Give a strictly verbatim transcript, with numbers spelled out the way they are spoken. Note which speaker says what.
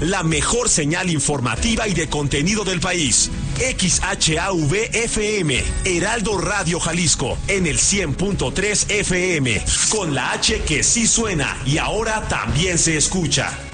Speaker 1: la mejor señal informativa y de contenido del país. X H A V F M, Heraldo Radio Jalisco, en el cien punto tres F M, con la H que sí suena y ahora también se escucha.